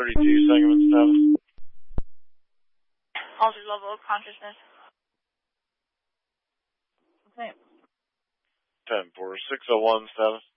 32, segment 7. Altered level of consciousness. Okay. 10-4, 6017.